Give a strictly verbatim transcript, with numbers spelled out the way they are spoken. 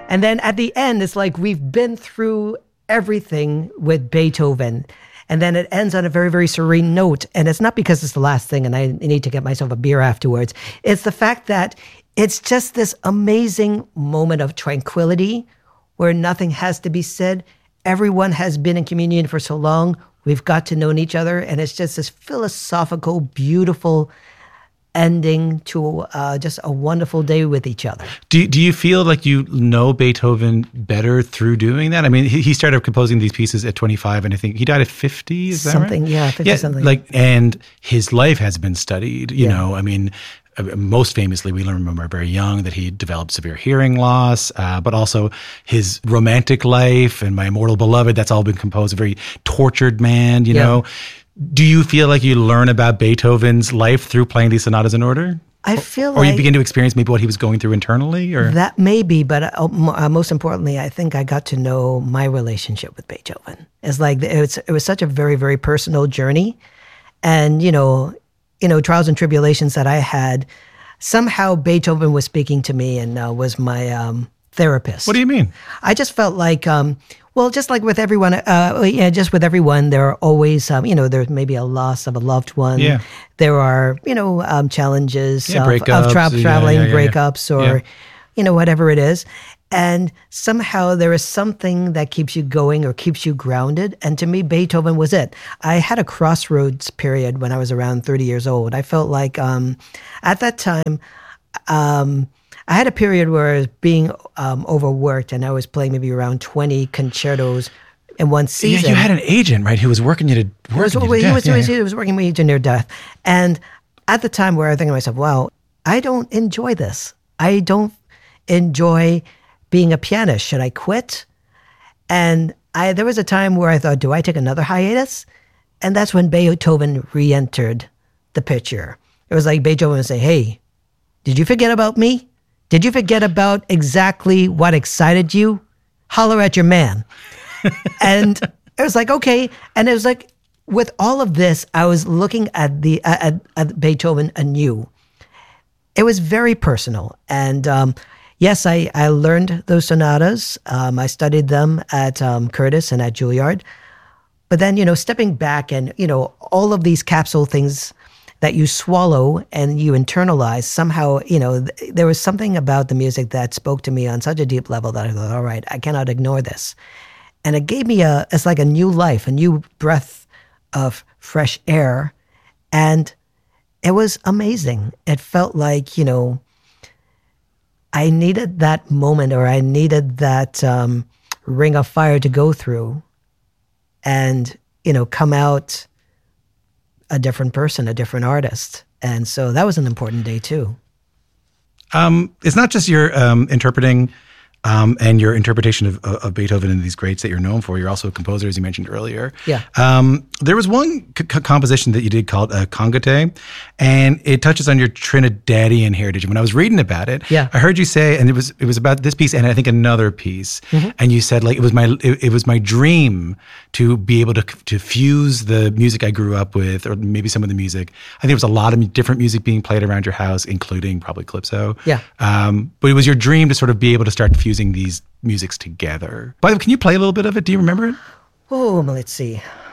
And then at the end, it's like we've been through everything with Beethoven. And then it ends on a very, very serene note. And it's not because it's the last thing and I need to get myself a beer afterwards. It's the fact that it's just this amazing moment of tranquility where nothing has to be said. Everyone has been in communion for so long. We've got to know each other. And it's just this philosophical, beautiful ending to uh, just a wonderful day with each other. Do, do you feel like you know Beethoven better through doing that? I mean, he, he started composing these pieces at twenty-five, and I think he died at fifty, is that something, right? Yeah, fifty yeah, something. Like, and his life has been studied, you Yeah. know, I mean, most famously, we learn when we're very young that he developed severe hearing loss, uh, but also his romantic life and My Immortal Beloved, that's all been composed, a very tortured man, you Yeah. know. Do you feel like you learn about Beethoven's life through playing these sonatas in order? I feel or like... Or you begin to experience maybe what he was going through internally? Or That may be, but uh, uh, most importantly, I think I got to know my relationship with Beethoven. It's like, it was, it was such a very, very personal journey. And, you know, you know, trials and tribulations that I had, somehow Beethoven was speaking to me and uh, was my um, therapist. What do you mean? I just felt like, um, well, just like with everyone, uh, yeah, just with everyone, there are always, um, you know, there's maybe a loss of a loved one. Yeah. There are, you know, um, challenges Yeah, of, breakups, of tra- yeah, traveling, yeah, yeah, yeah. breakups, or, Yeah. you know, whatever it is. And somehow there is something that keeps you going or keeps you grounded. And to me, Beethoven was it. I had a crossroads period when I was around thirty years old. I felt like um, at that time, um, I had a period where I was being um, overworked and I was playing maybe around twenty concertos in one season. Yeah, you had an agent, right, who was working you to He was, working you to he, death. was, Yeah, he, was, yeah. he was working me to near death. And at the time where I was thinking to myself, wow, I don't enjoy this. I don't enjoy being a pianist. Should I quit? And I there was a time where I thought, do I take another hiatus? And that's when Beethoven re-entered the picture. It was like Beethoven would say, hey, did you forget about me? Did you forget about exactly what excited you? Holler at your man. And it was like, okay. And it was like, with all of this, I was looking at the at, at Beethoven anew. It was very personal. And um, yes, I, I learned those sonatas. Um, I studied them at um, Curtis and at Juilliard. But then, you know, stepping back and, you know, all of these capsule things that you swallow and you internalize, somehow, you know, th- there was something about the music that spoke to me on such a deep level that I thought, all right, I cannot ignore this. And it gave me a, it's like a new life, a new breath of fresh air. And it was amazing. It felt like, you know, I needed that moment, or I needed that um, ring of fire to go through and, you know, come out a different person, a different artist. And so that was an important day too. Um, it's not just your um, interpreting um, and your interpretation of, of Beethoven and these greats that you're known for. You're also a composer, as you mentioned earlier. Yeah. Um, there was one c- c- composition that you did called uh, Congate, and it touches on your Trinidadian heritage. When I was reading about it, Yeah. I heard you say, and it was it was about this piece and I think another piece, Mm-hmm. and you said like it was my it, it was my dream to be able to to fuse the music I grew up with, or maybe some of the music. I think there was a lot of different music being played around your house, including probably Calypso. Yeah. Um, but it was your dream to sort of be able to start fusing these musics together. By the way, can you play a little bit of it? Do you remember it? Oh, let's see.